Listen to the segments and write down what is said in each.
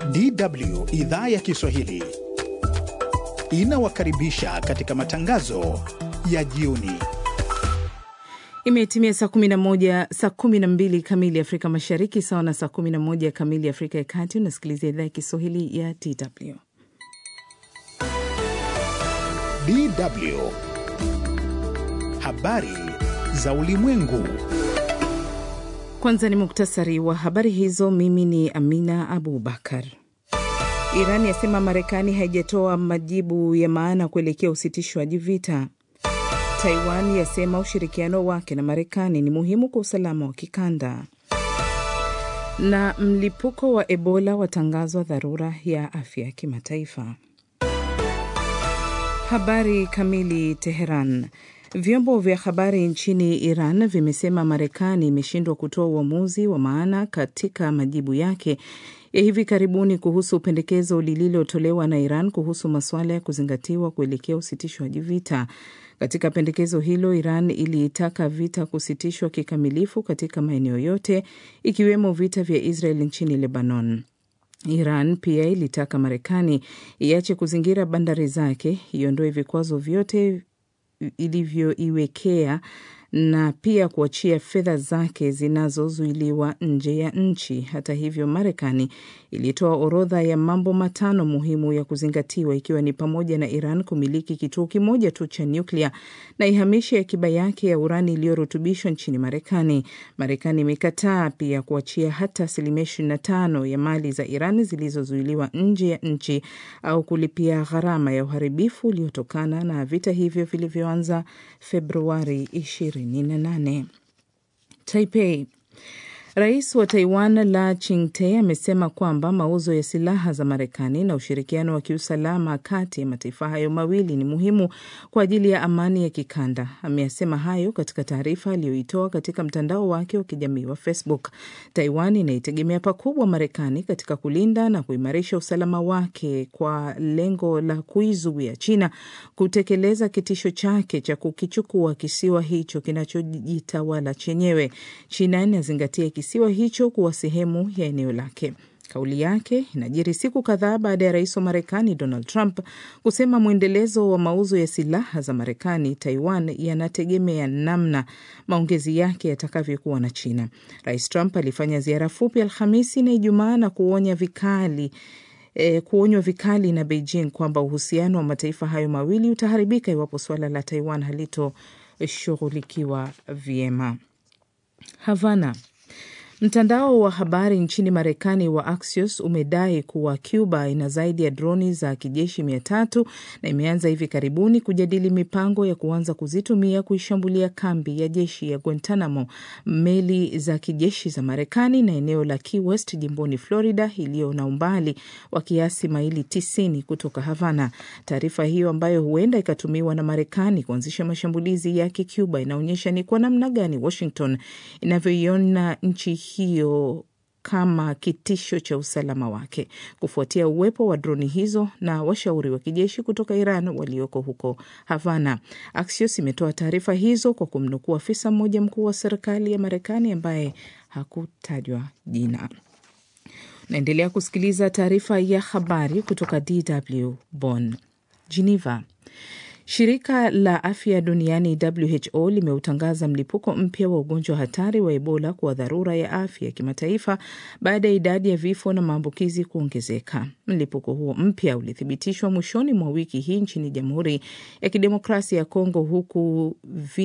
DW idhaa ya Kiswahili inawakaribisha katika matangazo ya jioni. Imetimia saa 12 kamili Afrika Mashariki, sawa na saa 11 kamili Afrika ya Kati. Unasikiliza idhaa ya Kiswahili ya DW. DW habari za ulimwengu. Kwanza ni muktasari wa habari hizo. Mimi ni Amina Abubakar. Iran yasema Marekani haijatoa majibu ya maana kuelekea usitishwaji vita. Taiwan yasema ushirikiano wake na Marekani ni muhimu kwa usalama wa kikanda. Na mlipuko wa Ebola watangazwa dharura ya afya kimataifa. Habari kamili. Teheran. Vyombo vya habari nchini Iran vimesema Marekani imeshindwa kutoa uamuzi wa maana katika majibu yake ya hivi karibuni kuhusu pendekezo lililotolewa na Iran kuhusu masuala ya kuzingatiwa kuelekea usitishwaji vita. Katika pendekezo hilo, Iran iliitaka vita kusitishwa kikamilifu katika maeneo yote, ikiwemo vita vya Israel nchini Lebanon. Iran pia ilitaka Marekani iache kuzingira bandari zake, iondoe vikwazo vyote ilivyoiwekea na pia kuachia fedha zake zinazozuiliwa nje ya nchi. Hata hivyo, Marekani ilitoa orodha ya mambo 5 muhimu ya kuzingatiwa, ikiwa ni pamoja na Iran kumiliki kituo kimoja tu cha nyuklia na ihamishe akiba yake ya urani iliyorutubishwa nchini Marekani. Marekani imekataa pia kuachia hata 25% ya mali za Iran zilizozuiliwa nje ya nchi au kulipia gharama ya uharibifu uliotokana na vita hivyo vilivyoanza Februari 28. Taipei. Rais wa Taiwan La Ching-te amesema kwamba mauzo ya silaha za Marekani na ushirikiano wa kiusalama kati ya mataifa hayo mawili ni muhimu kwa ajili ya amani ya kikanda. Ameyasema hayo katika taarifa aliyoitoa katika mtandao wake wa kijamii wa Facebook. Taiwan inaitegemea pakubwa Marekani katika kulinda na kuimarisha usalama wake kwa lengo la kuizuia China kutekeleza kitisho chake cha kukichukua kisiwa hicho kinachojitawala chenyewe. China inazingatia kisiwa hicho kuwa sehemu ya eneo lake. Kauli yake inajiri siku kadhaa baada ya rais wa Marekani Donald Trump kusema mwendelezo wa mauzo ya silaha za Marekani Taiwan yanategemea namna maongezi yake yatakavyokuwa na China. Rais Trump alifanya ziara fupi Alhamisi na Ijumaa na kuonywa vikali na Beijing kwamba uhusiano wa mataifa hayo mawili utaharibika iwapo suala la Taiwan halitoshughulikiwa vyema. Havana. Mtandao wa habari nchini Marekani wa Axios umedai kuwa Cuba ina zaidi ya droni za kijeshi 300 na imeanza hivi karibuni kujadili mipango ya kuanza kuzitumia kuishambulia kambi ya jeshi ya Guantanamo, meli za kijeshi za Marekani na eneo la Key West jimboni Florida, iliyo na umbali wa kiasi maili 90 kutoka Havana. Taarifa hiyo ambayo huenda ikatumiwa na Marekani kuanzisha mashambulizi yake Cuba inaonyesha ni kwa namna gani Washington inavyoiona nchi hiyo kama kitisho cha usalama wake, kufuatia uwepo wa droni hizo na washauri wa kijeshi kutoka Iran walioko huko Havana. Axios imetoa taarifa hizo kwa kumnukuu afisa mmoja mkuu wa serikali ya Marekani ambaye hakutajwa jina. Naendelea kusikiliza taarifa ya habari kutoka DW Bonn. Geneva. Shirika la Afya Duniani WHO limeutangaza mlipuko mpya wa ugonjwa hatari wa Ebola kwa dharura ya afya ya kimataifa baada ya idadi ya vifo na maambukizi kuongezeka. Mlipuko huo mpya ulithibitishwa mwishoni mwa wiki hii nchini Jamhuri ya Kidemokrasia ya Kongo, huku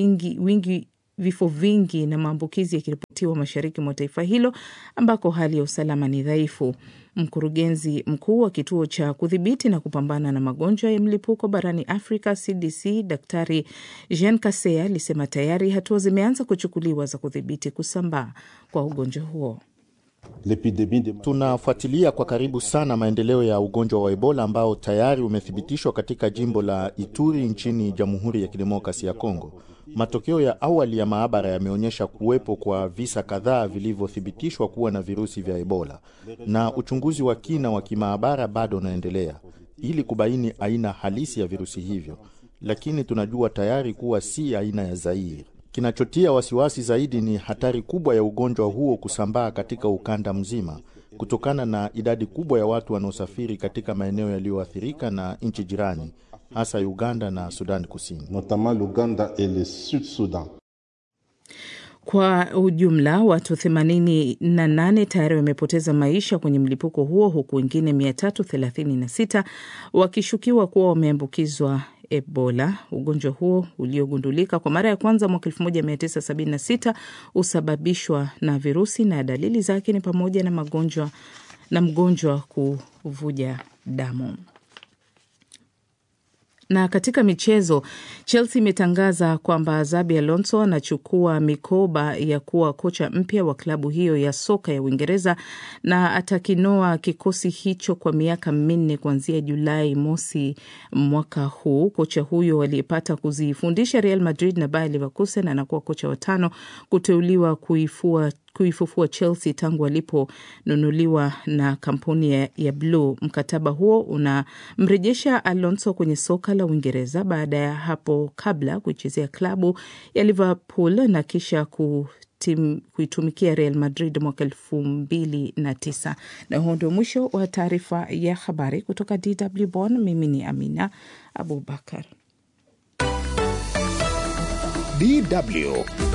vifo vingi na maambukizi yakiripotiwa mashariki mwa taifa hilo ambako hali ya usalama ni dhaifu. Mkurugenzi mkuu wa kituo cha kudhibiti na kupambana na magonjwa ya mlipuko barani Afrika CDC, Daktari Jean Kaseya alisema tayari hatua zimeanza kuchukuliwa za kudhibiti kusambaa kwa ugonjwa huo. Tunafuatilia kwa karibu sana maendeleo ya ugonjwa wa Ebola ambao tayari umethibitishwa katika jimbo la Ituri nchini Jamhuri ya Kidemokrasia ya Kongo. Matokeo ya awali ya maabara yameonyesha kuwepo kwa visa kadhaa vilivyothibitishwa kuwa na virusi vya Ebola, na uchunguzi wa kina wa kimaabara bado unaendelea ili kubaini aina halisi ya virusi hivyo, lakini tunajua tayari kuwa si aina ya Zaire. Kinachotia wasiwasi zaidi ni hatari kubwa ya ugonjwa huo kusambaa katika ukanda mzima, kutokana na idadi kubwa ya watu wanaosafiri katika maeneo yaliyoathirika na nchi jirani, hasa Uganda na Sudan Kusini. Notamment l'Ouganda et le Sud-Soudan. Kwa ujumla watu 88 tayari wamepoteza maisha kwenye mlipuko huo, huku wengine 336 wakishukiwa kuwa wameambukizwa Ebola. Ugonjwa huo uliogundulika kwa mara ya kwanza mwaka 1976 usababishwa na virusi, na dalili zake ni pamoja na mgonjwa kuvuja damu. Na katika michezo, Chelsea imetangaza kwamba Xabi Alonso anachukua mikoba ya kuwa kocha mpya wa klabu hiyo ya soka ya Uingereza, na atakinoa kikosi hicho kwa miaka 4 kuanzia Julai mosi mwaka huu. Kocha huyo aliyepata kuzifundisha Real Madrid na Bayer Leverkusen anakuwa kocha wa 5 kuteuliwa kuifufua Chelsea tangu aliponunuliwa na kampuni ya Blue. Mkataba huo unamrejesha Alonso kwenye soka la Uingereza baada ya hapo kabla kuichezea klabu ya Liverpool na kisha kuitumikia Real Madrid mwaka 2009. Na huo ndio mwisho wa taarifa ya habari kutoka DW Bonn. Mimi ni Amina Abubakar. DW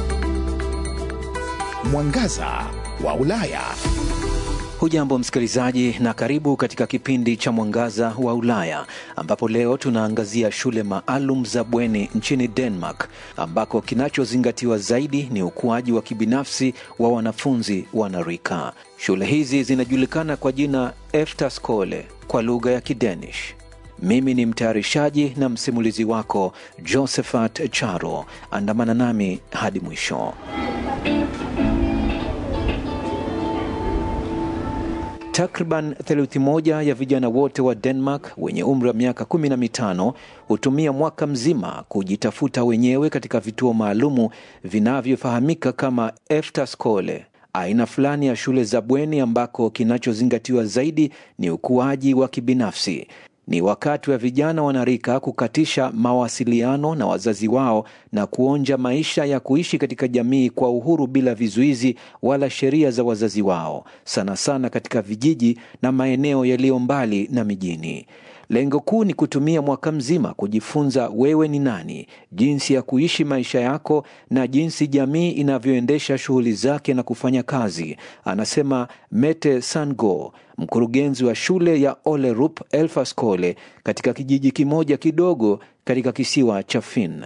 Mwangaza wa Ulaya. Hujambo msikilizaji, na karibu katika kipindi cha Mwangaza wa Ulaya, ambapo leo tunaangazia shule maalum za bweni nchini Denmark, ambako kinachozingatiwa zaidi ni ukuaji wa kibinafsi wa wanafunzi wanarika. Shule hizi zinajulikana kwa jina Efterskole kwa lugha ya Kidanish. Mimi ni mtayarishaji na msimulizi wako Josephat Charo. Andamana nami hadi mwisho. Takriban theluthi moja ya vijana wote wa Denmark wenye umri wa miaka 15 hutumia mwaka mzima kujitafuta wenyewe katika vituo maalumu vinavyofahamika kama Efterskole, aina fulani ya shule za bweni ambako kinachozingatiwa zaidi ni ukuaji wa kibinafsi. Ni wakati wa vijana wanarika kukatisha mawasiliano na wazazi wao na kuonja maisha ya kuishi katika jamii kwa uhuru bila vizuizi wala sheria za wazazi wao, sana sana katika vijiji na maeneo yaliyo mbali na mijini. Lengo kuu ni kutumia mwaka mzima kujifunza wewe ni nani, jinsi ya kuishi maisha yako na jinsi jamii inavyoendesha shughuli zake na kufanya kazi, anasema Mette Sandgaard, mkurugenzi wa shule ya Ollerup Efterskole katika kijiji kimoja kidogo katika kisiwa cha Fyn.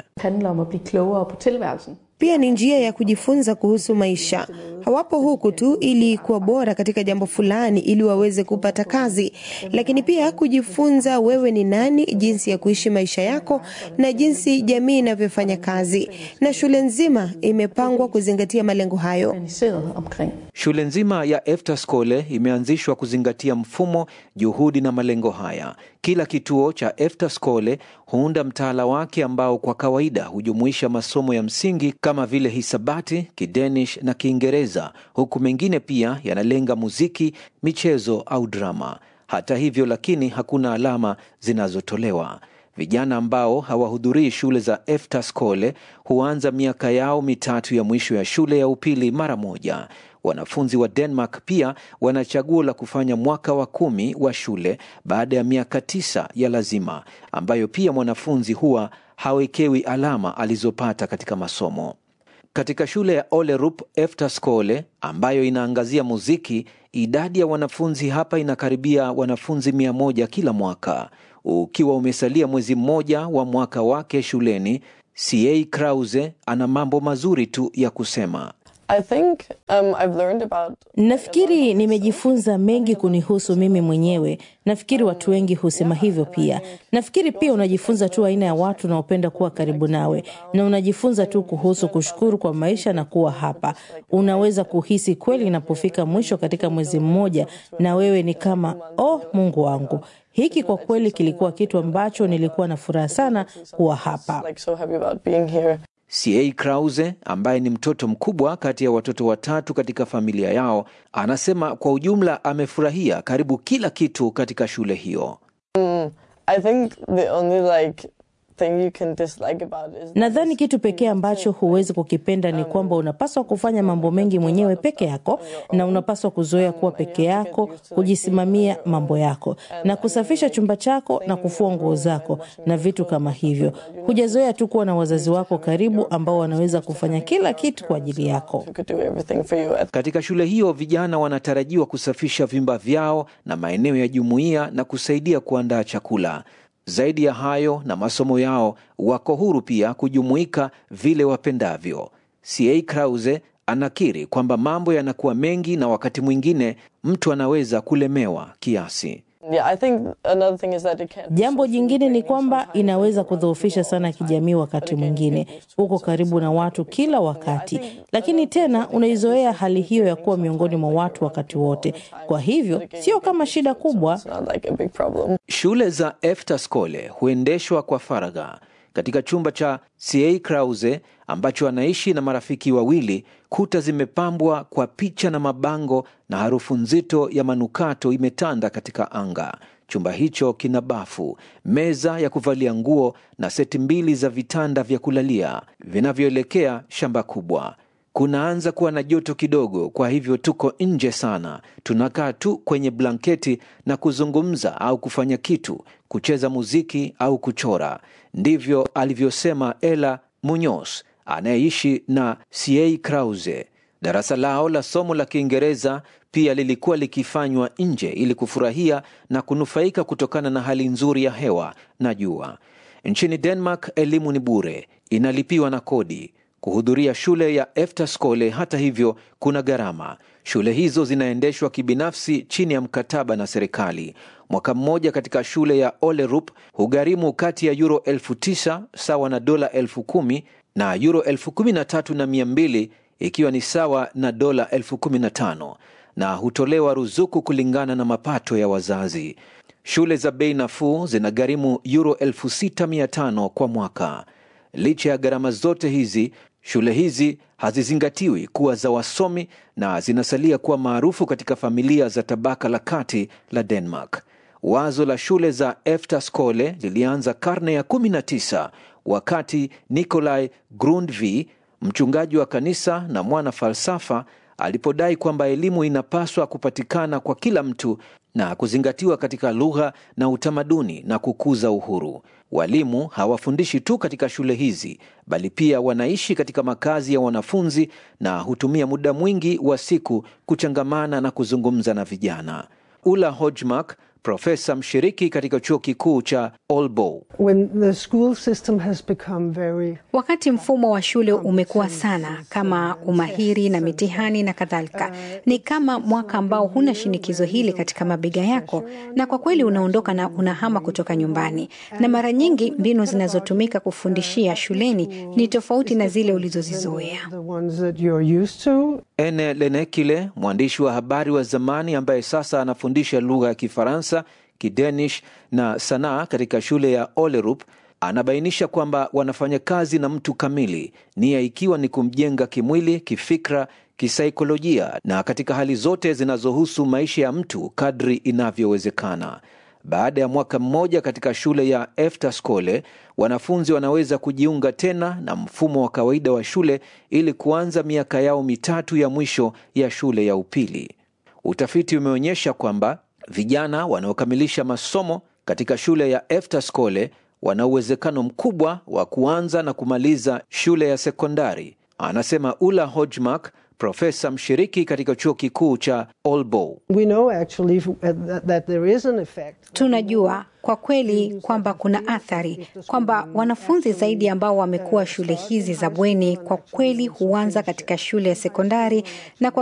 Pia ni njia ya kujifunza kuhusu maisha. Hawapo huku tu ili kuwa bora katika jambo fulani ili waweze kupata kazi, lakini pia kujifunza wewe ni nani, jinsi ya kuishi maisha yako na jinsi jamii inavyofanya kazi. Na shule nzima imepangwa kuzingatia malengo hayo. Shule nzima ya Efterskole imeanzishwa kuzingatia mfumo, juhudi na malengo haya. Kila kituo cha Efterskole huunda mtaala wake ambao kwa kawaida hujumuisha masomo ya msingi kama vile hisabati, Kidanish na Kiingereza, huku mengine pia yanalenga muziki, michezo au drama. Hata hivyo lakini hakuna alama zinazotolewa. Vijana ambao hawahudhurii shule za Efterskole huanza miaka yao 3 ya mwisho ya shule ya upili mara moja. Wanafunzi wa Denmark pia wana chaguo la kufanya mwaka wa 10 wa shule baada ya miaka 9 ya lazima, ambayo pia mwanafunzi huwa hawekewi alama alizopata katika masomo. Katika shule ya Ollerup Efterskole ambayo inaangazia muziki, idadi ya wanafunzi hapa inakaribia wanafunzi 100 kila mwaka. Ukiwa umesalia mwezi mmoja wa mwaka wake shuleni, C.A. Krause ana mambo mazuri tu ya kusema. Nafikiri nimejifunza mengi kunihusu mimi mwenyewe. Nafikiri watu wengi husema hivyo pia. Nafikiri pia unajifunza tu aina ya watu unaopenda kuwa karibu nawe, na unajifunza tu kuhusu kushukuru kwa maisha na kuwa hapa. Unaweza kuhisi kweli inapofika mwisho katika mwezi mmoja na wewe ni kama, oh Mungu wangu, hiki kwa kweli kilikuwa kitu ambacho nilikuwa na furaha sana kuwa hapa. C.A. Krause, ambaye ni mtoto mkubwa kati ya watoto 3 katika familia yao, anasema kwa ujumla amefurahia karibu kila kitu katika shule hiyo. Nadhani kitu pekee ambacho huwezi kukipenda ni kwamba unapaswa kufanya mambo mengi mwenyewe peke yako, na unapaswa kuzoea kuwa peke yako, kujisimamia mambo yako na kusafisha chumba chako na kufua nguo zako na vitu kama hivyo. Hujazoea tu kuwa na wazazi wako karibu ambao wanaweza kufanya kila kitu kwa ajili yako. Katika shule hiyo vijana wanatarajiwa kusafisha vyumba vyao na maeneo ya jumuiya na kusaidia kuandaa chakula. Zaidi ya hayo na masomo yao, wako huru pia kujumuika vile wapendavyo. C.A. Krause anakiri kwamba mambo yanakuwa mengi na wakati mwingine mtu anaweza kulemewa kiasi. Jambo jingine ni kwamba inaweza kudhoofisha sana kijamii wakati mwingine. Uko karibu na watu kila wakati, lakini tena unaizoea hali hiyo ya kuwa miongoni mwa watu wakati wote. Kwa hivyo, sio kama shida kubwa. Shule za Efterskole huendeshwa kwa faragha. Katika chumba cha C.A. Krause ambacho anaishi na marafiki wawili, kuta zimepambwa kwa picha na mabango na harufu nzito ya manukato imetanda katika anga. Chumba hicho kina bafu, meza ya kuvalia nguo na seti 2 za vitanda vya kulalia vinavyoelekea shamba kubwa. Kunaanza kuwa na joto kidogo, kwa hivyo tuko nje sana. Tunakaa tu kwenye blanketi na kuzungumza au kufanya kitu, kucheza muziki au kuchora. Ndivyo alivyosema Ella Munoz, anayeishi na C.A. Krause. Darasa lao la somo la Kiingereza pia lilikuwa likifanywa nje ili kufurahia na kunufaika kutokana na hali nzuri ya hewa na jua. Nchini Denmark elimu ni bure, inalipiwa na kodi. Kuhudhuria shule ya Efterskole hata hivyo kuna gharama. Shule hizo zinaendeshwa kibinafsi chini ya mkataba na serikali. Mwaka mmoja katika shule ya Ollerup hugharimu kati ya euro 9,000 sawa na dola 10,000 na euro 13,200 ikiwa ni sawa na dola 15,000, na hutolewa ruzuku kulingana na mapato ya wazazi. Shule za bei nafuu zinagharimu euro 6,500 kwa mwaka. Licha ya gharama zote hizi, shule hizi hazizingatiwi kuwa za wasomi na zinasalia kuwa maarufu katika familia za tabaka la kati la Denmark. Wazo la shule za Efterskole lilianza karne ya 19 wakati Nikolai Grundtvig, mchungaji wa kanisa na mwana falsafa, alipodai kwamba elimu inapaswa kupatikana kwa kila mtu na kuzingatiwa katika lugha na utamaduni na kukuza uhuru. Walimu hawafundishi tu katika shule hizi, bali pia wanaishi katika makazi ya wanafunzi na hutumia muda mwingi wa siku kuchangamana na kuzungumza na vijana. Ulla Hodgmark, profesa mshiriki katika chuo kikuu cha Aalborg. Wakati mfumo wa shule umekuwa sana kama umahiri na mitihani na kadhalika, ni kama mwaka ambao huna shinikizo hili katika mabega yako, na kwa kweli unaondoka na unahama kutoka nyumbani, na mara nyingi mbinu zinazotumika kufundishia shuleni ni tofauti na zile ulizozizoea. Ene Lenekile, mwandishi wa habari wa zamani ambaye sasa anafundisha lugha ya Kifaransa, Kidanish na sanaa katika shule ya Ollerup, anabainisha kwamba wanafanya kazi na mtu kamili, nia ikiwa ni kumjenga kimwili, kifikra, kisaikolojia na katika hali zote zinazohusu maisha ya mtu kadri inavyowezekana. Baada ya mwaka mmoja katika shule ya Efterskole, wanafunzi wanaweza kujiunga tena na mfumo wa kawaida wa shule ili kuanza miaka yao 3 ya mwisho ya shule ya upili. Utafiti umeonyesha kwamba vijana wanaokamilisha masomo katika shule ya Efterskole wana uwezekano mkubwa wa kuanza na kumaliza shule ya sekondari, anasema Ulla Hodgmark, profesa mshiriki katika chuo kikuu cha Aalborg. Tunajua kwa kweli kwamba kuna athari, kwamba wanafunzi zaidi ambao wamekuwa shule hizi za bweni kwa kweli huanza katika shule ya sekondari, na kwa